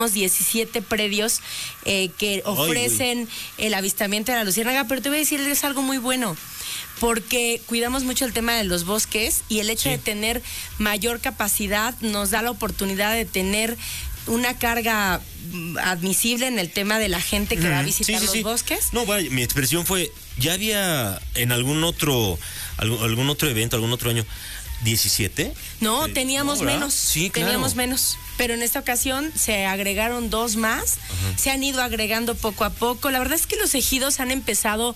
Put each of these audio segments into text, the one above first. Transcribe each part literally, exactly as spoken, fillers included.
diecisiete predios eh, que ofrecen Ay, el avistamiento de la luciérnaga, pero te voy a decir, es algo muy bueno, porque cuidamos mucho el tema de los bosques y el hecho sí. de tener mayor capacidad nos da la oportunidad de tener una carga admisible en el tema de la gente que mm, va a visitar sí, sí, los sí. bosques. No, vaya, mi expresión fue, ya había en algún otro, algún, algún otro evento, algún otro año, ¿diecisiete? No, eh, teníamos no, menos. Sí, claro. Teníamos menos. Pero en esta ocasión se agregaron dos más. Ajá. Se han ido agregando poco a poco. La verdad es que los ejidos han empezado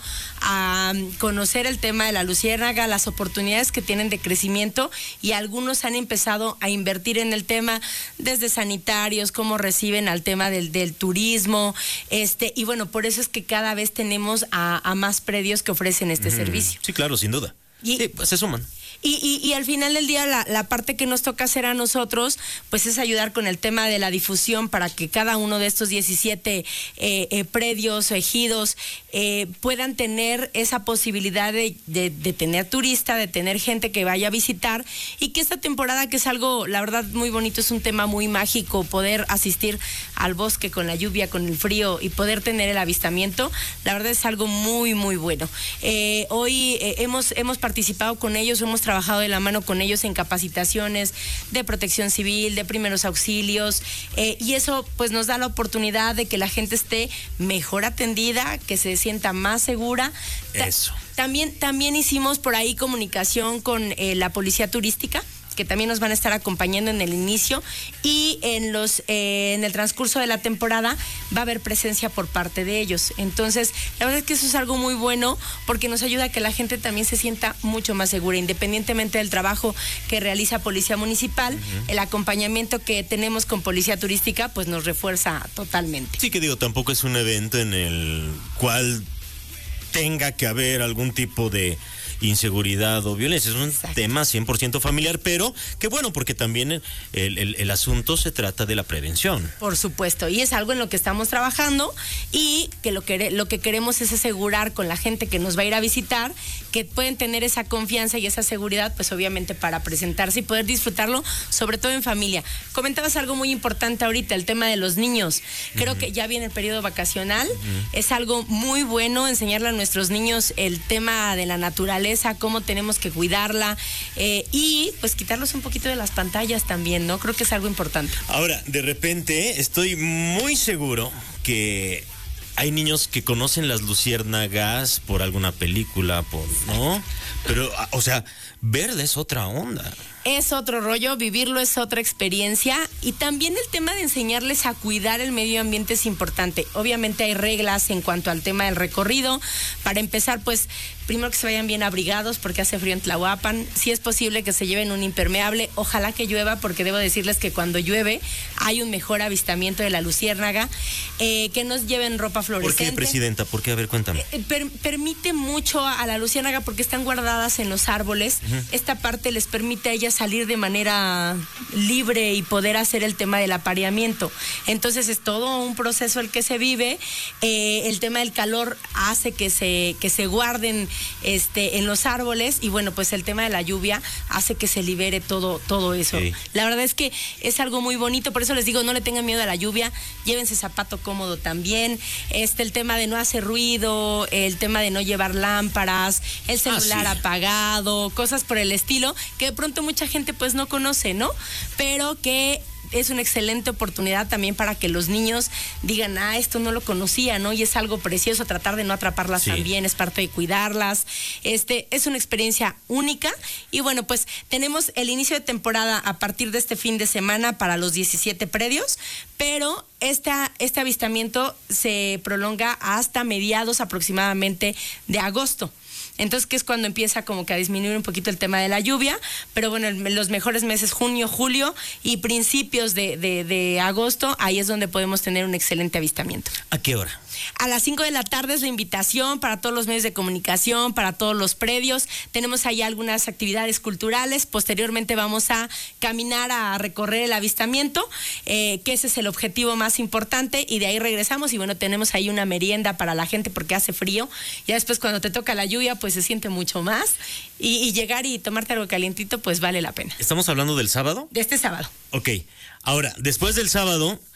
a conocer el tema de la luciérnaga, las oportunidades que tienen de crecimiento, y algunos han empezado a invertir en el tema, desde sanitarios, cómo reciben al tema del, del turismo. este Y bueno, por eso es que cada vez tenemos a, a más predios que ofrecen este uh-huh. servicio. Sí, claro, sin duda. Y, sí, pues se suman. Y, y, y al final del día la, la parte que nos toca hacer a nosotros pues es ayudar con el tema de la difusión para que cada uno de estos diecisiete eh, eh, predios o ejidos eh, puedan tener esa posibilidad de, de, de tener turista, de tener gente que vaya a visitar, y que esta temporada, que es algo la verdad muy bonito, es un tema muy mágico, poder asistir al bosque con la lluvia, con el frío, y poder tener el avistamiento, la verdad es algo muy muy bueno. Eh, hoy eh, hemos, hemos participado con ellos, hemos trabajado trabajado de la mano con ellos en capacitaciones de protección civil, de primeros auxilios, eh, y eso pues nos da la oportunidad de que la gente esté mejor atendida, que se sienta más segura. Eso. Ta- también, también hicimos por ahí comunicación con eh, la policía turística, que también nos van a estar acompañando en el inicio, y en los eh, en el transcurso de la temporada va a haber presencia por parte de ellos. Entonces, la verdad es que eso es algo muy bueno, porque nos ayuda a que la gente también se sienta mucho más segura, independientemente del trabajo que realiza Policía Municipal. Uh-huh. El acompañamiento que tenemos con Policía Turística pues nos refuerza totalmente. Sí, que digo, tampoco es un evento en el cual tenga que haber algún tipo de inseguridad o violencia, es un Exacto. tema cien por ciento familiar, pero que bueno, porque también el, el, el asunto se trata de la prevención. Por supuesto, y es algo en lo que estamos trabajando, y que lo que, lo que queremos es asegurar con la gente que nos va a ir a visitar, que pueden tener esa confianza y esa seguridad, pues obviamente para presentarse y poder disfrutarlo, sobre todo en familia. Comentabas algo muy importante ahorita, el tema de los niños. Creo uh-huh. que ya viene el periodo vacacional, uh-huh. es algo muy bueno enseñarle a nuestros niños el tema de la naturaleza, cómo tenemos que cuidarla, eh, y pues quitarlos un poquito de las pantallas también, ¿no? Creo que es algo importante. Ahora, de repente, estoy muy seguro que hay niños que conocen las luciérnagas por alguna película, por, ¿no? Pero, o sea, verla es otra onda. Es otro rollo, vivirlo es otra experiencia, y también el tema de enseñarles a cuidar el medio ambiente es importante. Obviamente hay reglas en cuanto al tema del recorrido. Para empezar, pues, primero que se vayan bien abrigados porque hace frío en Tlahuapan. Si es posible que se lleven un impermeable, ojalá que llueva, porque debo decirles que cuando llueve hay un mejor avistamiento de la luciérnaga. Eh, que nos lleven ropa fluorescente. ¿Por qué, Presidenta? ¿Por qué? A ver, cuéntame. Eh, per- permite mucho a la luciérnaga porque están guardadas en los árboles. Uh-huh. Esta parte les permite a ellas salir de manera libre y poder hacer el tema del apareamiento. Entonces es todo un proceso el que se vive. Eh, el tema del calor hace que se, que se guarden este, en los árboles, y bueno, pues el tema de la lluvia hace que se libere todo, todo eso. Sí. La verdad es que es algo muy bonito, por eso les digo, no le tengan miedo a la lluvia, llévense zapato cómodo también. Este, el tema de no hacer ruido, el tema de no llevar lámparas, el celular ah, sí. apagado, cosas por el estilo, que de pronto mucha gente pues no conoce, ¿no? Pero que es una excelente oportunidad también para que los niños digan, ah, esto no lo conocía, ¿no? Y es algo precioso, tratar de no atraparlas sí. también, es parte de cuidarlas. Este, es una experiencia única, y bueno, pues tenemos el inicio de temporada a partir de este fin de semana para los diecisiete predios, pero esta, este avistamiento se prolonga hasta mediados aproximadamente de agosto. Entonces, que es cuando empieza como que a disminuir un poquito el tema de la lluvia, pero bueno, el, los mejores meses, junio, julio y principios de, de, de agosto, ahí es donde podemos tener un excelente avistamiento. ¿A qué hora? A las cinco de la tarde es la invitación para todos los medios de comunicación, para todos los predios. Tenemos ahí algunas actividades culturales. Posteriormente vamos a caminar a recorrer el avistamiento, eh, que ese es el objetivo más importante, y de ahí regresamos y bueno, tenemos ahí una merienda para la gente porque hace frío. Ya después cuando te toca la lluvia pues se siente mucho más, y, y llegar y tomarte algo calientito pues vale la pena. ¿Estamos hablando del sábado? De este sábado. Ok, ahora, después del sábado